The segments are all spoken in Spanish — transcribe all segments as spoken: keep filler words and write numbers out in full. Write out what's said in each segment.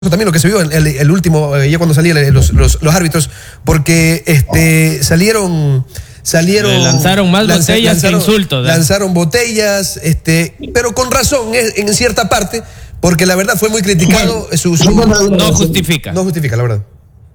también lo que se vio el, el, el último, ya cuando salían los, los, los árbitros, porque este salieron salieron Le lanzaron más lanz, botellas lanzaron, que insultos. ¿eh? Lanzaron botellas, este, pero con razón en, en cierta parte, porque la verdad fue muy criticado. Bueno, su, su, no justifica. No justifica, la verdad.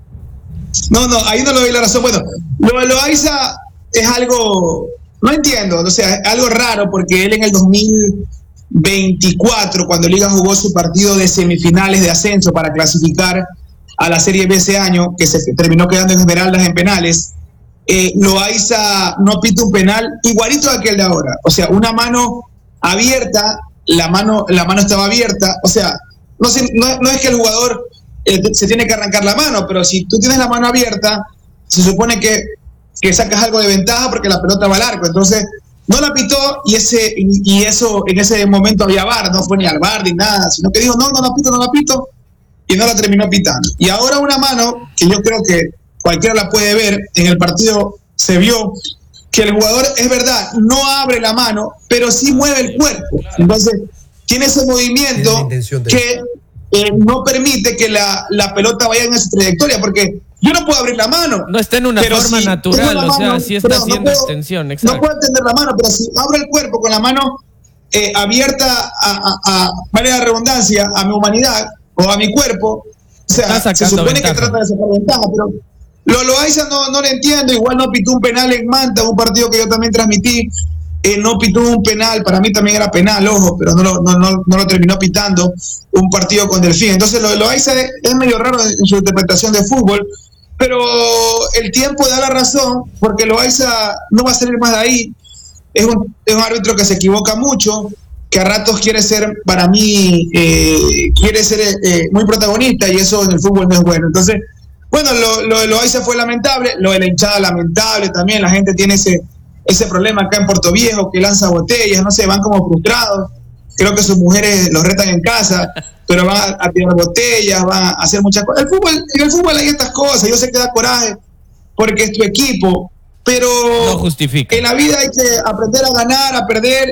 No, no, ahí no le doy la razón. Bueno, lo de Loaiza es algo, no entiendo, o sea, es algo raro, porque él en el dos mil veinticuatro, cuando Liga jugó su partido de semifinales de ascenso para clasificar a la Serie B ese año, que se terminó quedando en Esmeraldas en penales, eh, Loaiza no pita un penal igualito a aquel de ahora, o sea, una mano abierta, la mano, la mano estaba abierta, o sea, no, se, no, no es que el jugador eh, se tiene que arrancar la mano, pero si tú tienes la mano abierta, se supone que, que sacas algo de ventaja porque la pelota va al arco, entonces no la pitó, y ese y eso en ese momento había V A R, no fue ni al V A R ni nada, sino que dijo no, no la pito, no la pito, y no la terminó pitando. Y ahora una mano, que yo creo que cualquiera la puede ver, en el partido se vio que el jugador, es verdad, no abre la mano, pero sí mueve el cuerpo. Entonces, tiene ese movimiento que eh, no permite que la, la pelota vaya en esa trayectoria, porque yo no puedo abrir la mano. No está en una forma si natural, mano, o sea, sí está haciendo no puedo, extensión. Exacto. No puedo extender la mano, pero si abro el cuerpo con la mano eh, abierta a, a, a, vale la redundancia, a mi humanidad o a mi cuerpo, o sea, se supone ventaja. que trata de sacar ventaja, pero lo Loaiza no, no le entiendo. Igual no pitó un penal en Manta, un partido que yo también transmití, eh, no pitó un penal, para mí también era penal, ojo, pero no lo, no, no, no lo terminó pitando, un partido con Delfín. Entonces lo de Loaiza es, es medio raro en, en su interpretación de fútbol, pero el tiempo da la razón, porque Loaiza no va a salir más de ahí. Es un, es un árbitro que se equivoca mucho, que a ratos quiere ser, para mí, eh, quiere ser eh, muy protagonista, y eso en el fútbol no es bueno. Entonces, bueno, lo, lo de Loaiza fue lamentable, lo de la hinchada lamentable también. La gente tiene ese, ese problema acá en Puerto Viejo, que lanza botellas, no sé, van como frustrados. Creo que sus mujeres los retan en casa, pero van a, a tirar botellas, van a hacer muchas cosas. El fútbol, en el fútbol hay estas cosas, yo sé que da coraje, porque es tu equipo, pero no justifica. En la vida hay que aprender a ganar, a perder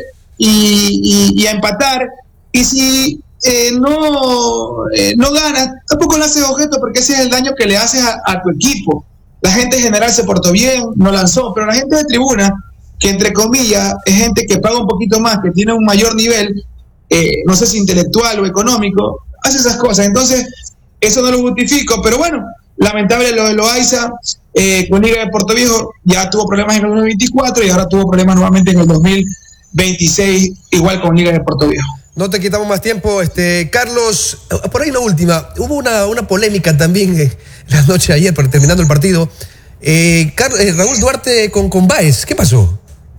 y, y, y a empatar. Y si eh, no, eh, no ganas, tampoco le haces objeto, porque ese es el daño que le haces a, a tu equipo. La gente en general se portó bien, no lanzó, pero la gente de tribuna, que entre comillas es gente que paga un poquito más, que tiene un mayor nivel, eh, no sé si intelectual o económico, hace esas cosas. Entonces, eso no lo justifico, pero bueno, lamentable lo de Loaiza. eh, con Liga de Puerto Viejo ya tuvo problemas en el dos mil veinticuatro y ahora tuvo problemas nuevamente en el dos mil veintiséis, igual con Liga de Puerto Viejo. No te quitamos más tiempo, este Carlos, por ahí la última, hubo una, una polémica también eh, la noche de ayer, terminando el partido, eh, Carlos, eh, Raúl Duarte con, con Báez, ¿qué pasó?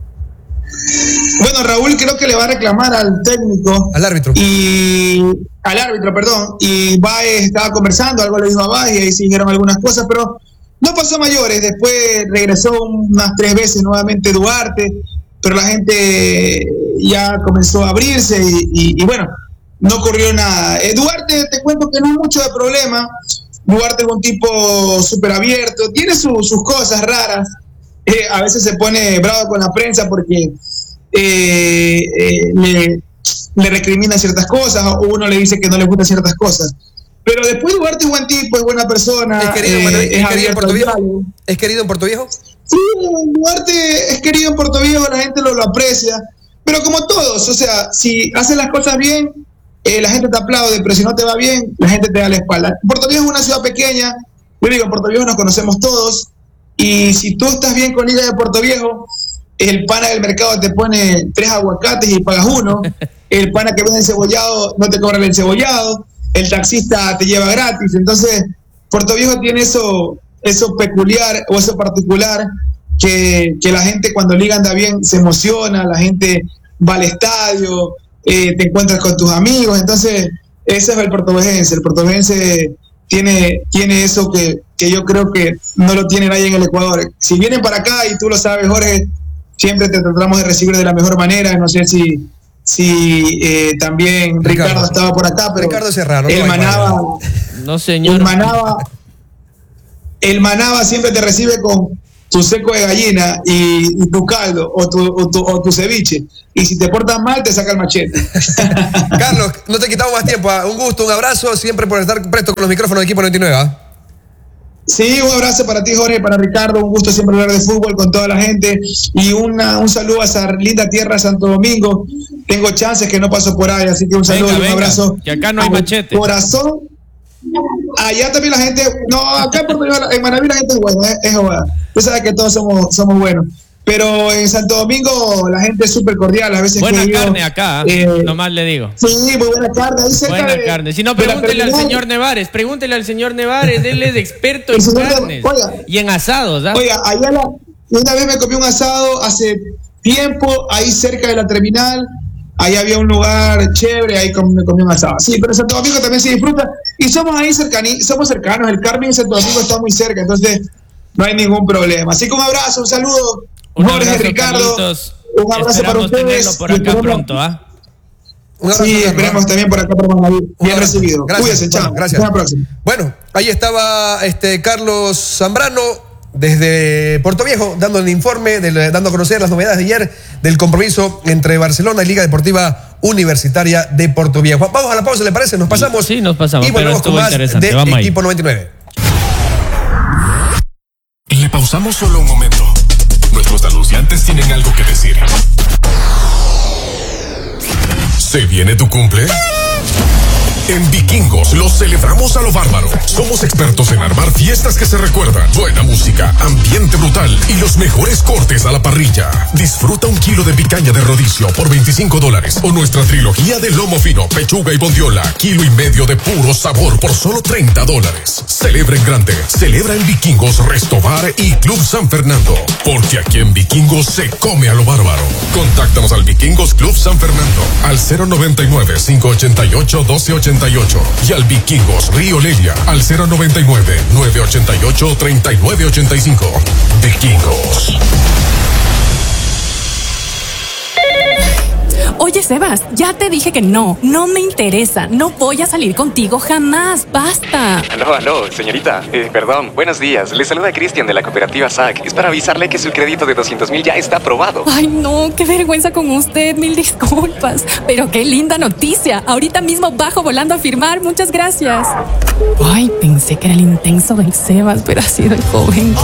Bueno, Raúl creo que le va a reclamar al técnico. Al árbitro. Y al árbitro, perdón. Y Báez estaba conversando, algo le dijo a Báez y ahí se dijeron algunas cosas, pero no pasó mayores. Después regresó unas tres veces nuevamente Duarte, pero la gente ya comenzó a abrirse y, y, y bueno, no ocurrió nada. Eh, Duarte, te cuento que no hay mucho de problema. Duarte es un tipo súper abierto, tiene su, sus cosas raras. Eh, a veces se pone bravo con la prensa porque eh, eh, le, le recrimina ciertas cosas, o uno le dice que no le gustan ciertas cosas. Pero después Duarte es buen tipo, es buena persona. ¿Es querido, eh, bueno, ¿es es querido en Puerto Viejo? ¿Es querido en Puerto Viejo? Sí, Duarte es querido en Puerto Viejo, la gente lo, lo aprecia. Pero como todos, o sea, si haces las cosas bien, eh, la gente te aplaude, pero si no te va bien, la gente te da la espalda. Puerto Viejo es una ciudad pequeña, yo digo, en Puerto Viejo nos conocemos todos. Y si tú estás bien con Liga de Puerto Viejo, el pana del mercado te pone tres aguacates y pagas uno. El pana que vende encebollado no te cobra el encebollado. El taxista te lleva gratis. Entonces, Puerto Viejo tiene eso, eso peculiar o eso particular, que, que la gente cuando Liga anda bien se emociona, la gente va al estadio, eh, te encuentras con tus amigos. Entonces, ese es el portuguesense. El portuguesense tiene, tiene eso que, que yo creo que no lo tiene nadie en el Ecuador. Si vienen para acá, y tú lo sabes, Jorge, siempre te tratamos de recibir de la mejor manera. No sé si, si eh, también Ricardo, Ricardo estaba por acá, pero Ricardo Serrano, el no Manaba, no señor, el Manaba, el Manaba siempre te recibe con, tu seco de gallina y, y tu caldo o tu, o, tu, o tu ceviche. Y si te portas mal, te saca el machete. Carlos, no te quitamos más tiempo. Un gusto, un abrazo, siempre por estar presto con los micrófonos de Equipo noventa y nueve. ¿eh? Sí, un abrazo para ti, Jorge, para Ricardo. Un gusto siempre hablar de fútbol con toda la gente. Y una, un saludo a esa linda tierra, Santo Domingo. Tengo chances que no paso por ahí, así que un saludo venga, y un venga, abrazo. Que acá no hay machete. Corazón. Allá también la gente, no, acá en Manaví la gente es buena, es, es buena. Tú sabes que todos somos, somos buenos. Pero en Santo Domingo la gente es súper cordial. A veces buena que carne yo, acá, eh, nomás le digo. Sí, muy buena carne. Ahí cerca buena de, carne. Si no, pregúntele al señor Nevares. Pregúntele al señor Nevares. Él es experto en carnes. De, oiga, y en asados. ¿ah? Oiga, allá la, una vez me comí un asado hace tiempo, ahí cerca de la terminal. Ahí había un lugar chévere, ahí me comí un asado. Sí, pero en Santo Domingo también se disfruta. Y somos ahí cercanos, somos cercanos. El Carmen en Santo Domingo está muy cerca, entonces no hay ningún problema. Así que un abrazo, un saludo. Un Jorge, abrazo, Ricardo. Carlitos. Un abrazo esperamos para ustedes. Tenerlo por acá pronto, ¿ah? ¿eh? Sí, esperemos también por acá por Manaví. Bien recibido. Gracias. Cuídense, chao. Bueno, gracias. Hasta la próxima. Bueno, ahí estaba este Carlos Zambrano desde Puerto Viejo, dando el informe, del, dando a conocer las novedades de ayer del compromiso entre Barcelona y Liga Deportiva Universitaria de Puerto Viejo. Vamos a la pausa, ¿le parece? Nos pasamos. Sí, nos pasamos. Y volvemos con más de Vamos Equipo ahí. noventa y nueve. Le pausamos solo un momento. Nuestros anunciantes tienen algo que decir. ¿Se viene tu cumple? En Vikingos lo celebramos a lo bárbaro. Somos expertos en armar fiestas que se recuerdan. Buena música, ambiente brutal y los mejores cortes a la parrilla. Disfruta un kilo de picaña de rodicio por veinticinco dólares o nuestra trilogía de lomo fino, pechuga y bondiola, kilo y medio de puro sabor por solo treinta dólares. Celebra en grande. Celebra en Vikingos, Restobar y Club San Fernando. Porque aquí en Vikingos se come a lo bárbaro. Contáctanos al Vikingos Club San Fernando al cero noventa y nueve, cinco ochenta y ocho, doce ochenta y ocho y al Vikingos Río Lelia al cero noventa y nueve, nueve ochenta y ocho, treinta y nueve ochenta y cinco. Vikingos. Oye, Sebas, ya te dije que no, no me interesa, no voy a salir contigo jamás, basta. Aló, aló, señorita, eh, perdón, buenos días, le saluda Cristian de la cooperativa S A C, es para avisarle que su crédito de doscientos mil ya está aprobado. Ay, no, qué vergüenza con usted, mil disculpas, pero qué linda noticia, ahorita mismo bajo volando a firmar, muchas gracias. Ay, pensé que era el intenso del Sebas, pero ha sido el joven.